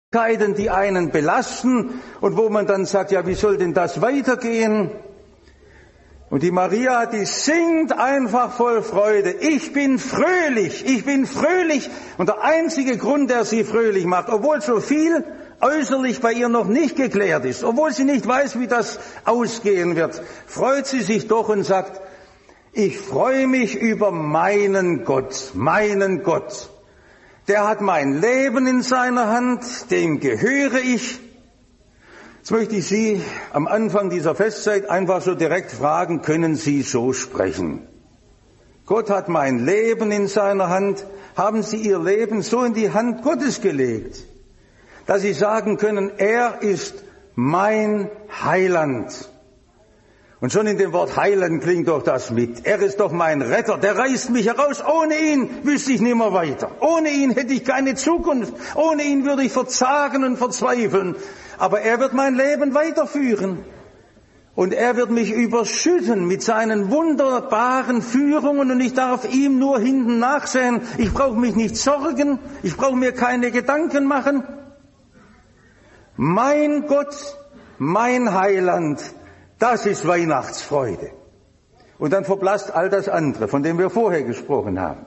die einen belasten und wo man dann sagt, ja, wie soll denn das weitergehen? Und die Maria, die singt einfach voll Freude. Ich bin fröhlich. Und der einzige Grund, der sie fröhlich macht, obwohl so viel äußerlich bei ihr noch nicht geklärt ist, obwohl sie nicht weiß, wie das ausgehen wird, freut sie sich doch und sagt, ich freue mich über meinen Gott. Der hat mein Leben in seiner Hand, dem gehöre ich. Jetzt möchte ich Sie am Anfang dieser Festzeit einfach so direkt fragen, können Sie so sprechen? Gott hat mein Leben in seiner Hand. Haben Sie Ihr Leben so in die Hand Gottes gelegt, dass Sie sagen können, er ist mein Heiland. Und schon in dem Wort Heiland klingt doch das mit. Er ist doch mein Retter, der reißt mich heraus. Ohne ihn wüsste ich nimmer weiter. Ohne ihn hätte ich keine Zukunft. Ohne ihn würde ich verzagen und verzweifeln. Aber er wird mein Leben weiterführen. Und er wird mich überschütten mit seinen wunderbaren Führungen und ich darf ihm nur hinten nachsehen. Ich brauche mich nicht sorgen, ich brauche mir keine Gedanken machen. Mein Gott, mein Heiland, das ist Weihnachtsfreude. Und dann verblasst all das andere, von dem wir vorher gesprochen haben.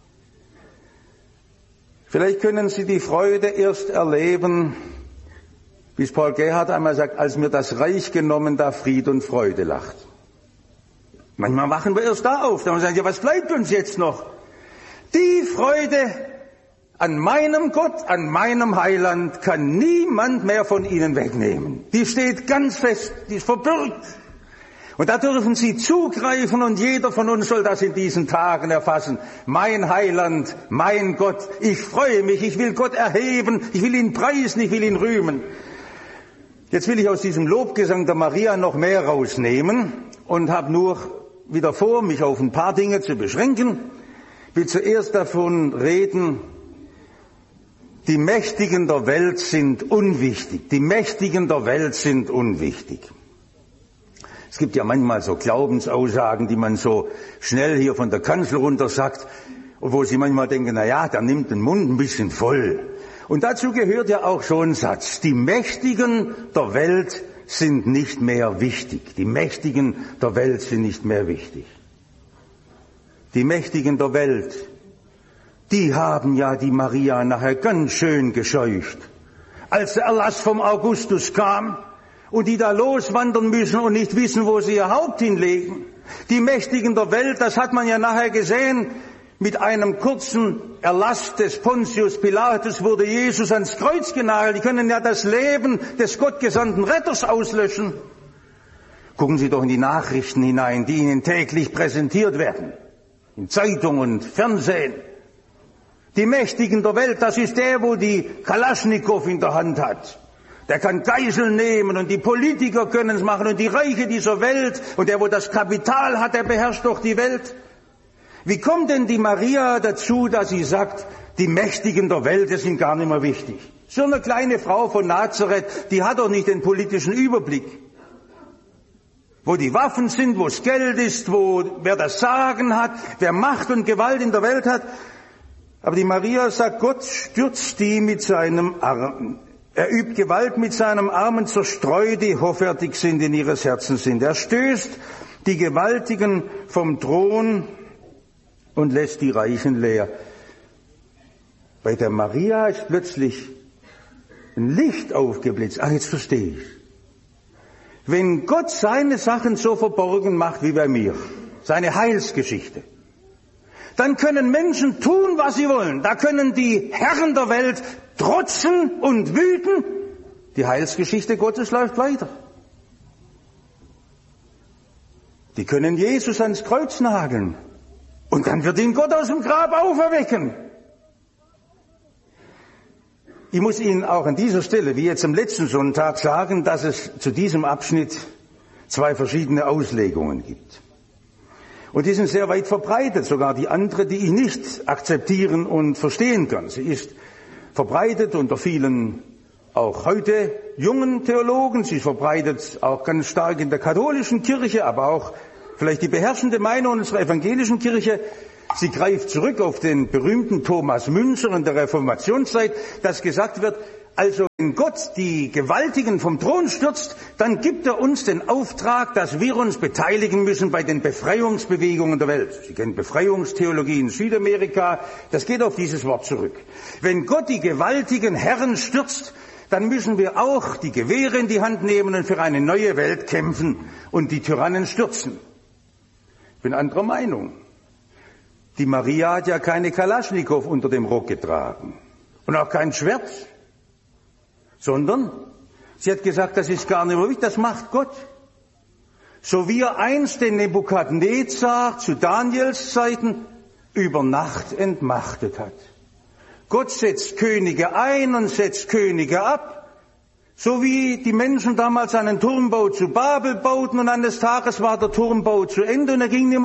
Vielleicht können Sie die Freude erst erleben, wie es Paul Gerhardt einmal sagt, als mir das Reich genommen, da Fried und Freude lacht. Manchmal wachen wir erst da auf, dann sagen wir, ja, was bleibt uns jetzt noch? Die Freude an meinem Gott, an meinem Heiland kann niemand mehr von Ihnen wegnehmen. Die steht ganz fest, die ist verbürgt. Und da dürfen Sie zugreifen und jeder von uns soll das in diesen Tagen erfassen. Mein Heiland, mein Gott, ich freue mich, ich will Gott erheben, ich will ihn preisen, ich will ihn rühmen. Jetzt will ich aus diesem Lobgesang der Maria noch mehr rausnehmen und habe nur wieder vor, mich auf ein paar Dinge zu beschränken. Ich will zuerst davon reden, die Mächtigen der Welt sind unwichtig. Die Mächtigen der Welt sind unwichtig. Es gibt ja manchmal so Glaubensaussagen, die man so schnell hier von der Kanzel runter sagt, wo Sie manchmal denken, na ja, der nimmt den Mund ein bisschen voll. Und dazu gehört ja auch so ein Satz, die Mächtigen der Welt sind nicht mehr wichtig. Die Mächtigen der Welt sind nicht mehr wichtig. Die Mächtigen der Welt, die haben ja die Maria nachher ganz schön gescheucht. Als der Erlass vom Augustus kam und die da loswandern müssen und nicht wissen, wo sie ihr Haupt hinlegen. Die Mächtigen der Welt, das hat man ja nachher gesehen, mit einem kurzen Erlass des Pontius Pilatus wurde Jesus ans Kreuz genagelt. Die können ja das Leben des gottgesandten Retters auslöschen. Gucken Sie doch in die Nachrichten hinein, die Ihnen täglich präsentiert werden. In Zeitung und Fernsehen. Die Mächtigen der Welt, das ist der, wo die Kalaschnikow in der Hand hat. Der kann Geiseln nehmen und die Politiker können es machen und die Reiche dieser Welt und der, wo das Kapital hat, der beherrscht doch die Welt. Wie kommt denn die Maria dazu, dass sie sagt, die Mächtigen der Welt, das sind gar nicht mehr wichtig? So eine kleine Frau von Nazareth, die hat doch nicht den politischen Überblick. Wo die Waffen sind, wo das Geld ist, wer das Sagen hat, wer Macht und Gewalt in der Welt hat. Aber die Maria sagt, Gott stürzt die mit seinem Arm. Er übt Gewalt mit seinem Arm und zerstreut die hoffärtig sind, in ihres Herzens sind. Er stößt die Gewaltigen vom Thron und lässt die Reichen leer. Bei der Maria ist plötzlich ein Licht aufgeblitzt. Ach, jetzt verstehe ich. Wenn Gott seine Sachen so verborgen macht wie bei mir, seine Heilsgeschichte, dann können Menschen tun, was sie wollen. Da können die Herren der Welt trotzen und wüten. Die Heilsgeschichte Gottes läuft weiter. Die können Jesus ans Kreuz nageln. Und dann wird ihn Gott aus dem Grab auferwecken. Ich muss Ihnen auch an dieser Stelle, wie jetzt am letzten Sonntag, sagen, dass es zu diesem Abschnitt zwei verschiedene Auslegungen gibt. Und die sind sehr weit verbreitet, sogar die andere, die ich nicht akzeptieren und verstehen kann. Sie ist verbreitet unter vielen, auch heute, jungen Theologen. Sie ist verbreitet auch ganz stark in der katholischen Kirche, aber auch vielleicht die beherrschende Meinung unserer evangelischen Kirche. Sie greift zurück auf den berühmten Thomas Münzer in der Reformationszeit, dass gesagt wird, also Wenn Gott die Gewaltigen vom Thron stürzt, dann gibt er uns den Auftrag, dass wir uns beteiligen müssen bei den Befreiungsbewegungen der Welt. Sie kennen Befreiungstheologie in Südamerika, das geht auf dieses Wort zurück. Wenn Gott die gewaltigen Herren stürzt, dann müssen wir auch die Gewehre in die Hand nehmen und für eine neue Welt kämpfen und die Tyrannen stürzen. Ich bin anderer Meinung. Die Maria hat ja keine Kalaschnikow unter dem Rock getragen und auch kein Schwert. Sondern sie hat gesagt, das ist gar nicht mehr wichtig, das macht Gott. So wie er einst den Nebukadnezar zu Daniels Zeiten über Nacht entmachtet hat. Gott setzt Könige ein und setzt Könige ab. So wie die Menschen damals einen Turmbau zu Babel bauten und eines Tages war der Turmbau zu Ende und er ging nicht mehr